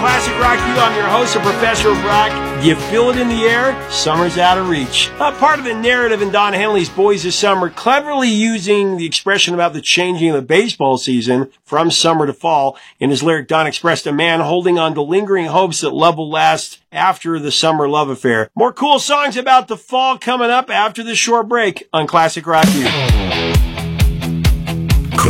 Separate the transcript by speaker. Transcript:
Speaker 1: Classic Rock U. I'm your host, the Professor of Rock. Do you feel it in the air? Summer's out of reach. Part of the narrative in Don Henley's Boys of Summer, cleverly using the expression about the changing of the baseball season from summer to fall. In his lyric, Don expressed a man holding on to lingering hopes that love will last after the summer love affair. More cool songs about the fall coming up after this short break on Classic Rock U.